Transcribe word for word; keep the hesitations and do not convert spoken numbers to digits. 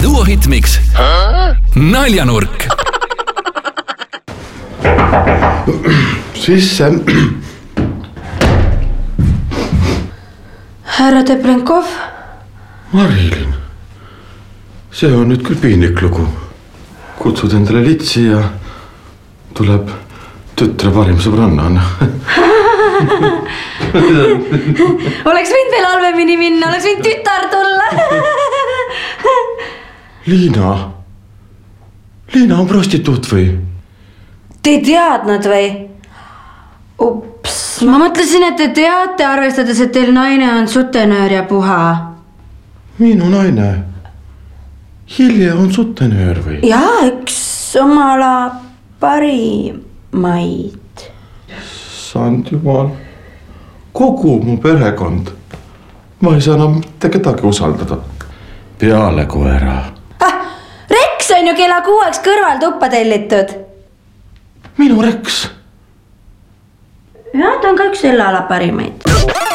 Duo Hitmix Naljanurk. Sisse. Härra Teplenkov? Marilin, see on nüüd küll piinlik lugu. Kutsud endale litsi ja tuleb tütre parim sõbranna on. Oleks võinud veel halvemini minna, oleks võinud tütar tulla. Liina, Liina on prostituut või? Te ei teadnud või? Ups, ma mõtlesin, et te teate, arvestades, et teil naine on sutenöör ja puha. Minu naine? Hilja on sutenöör või? Jaa, üks omala parimaid. Sant jumal, kogu mu perekond. Ma ei saa enam mitte kedagi usaldada. Peale koera. Ah, Reks on ju kella kuueks kõrval tuppa tellitud. Minu Reks? Jah, ta on ka üks selle ala parimaid.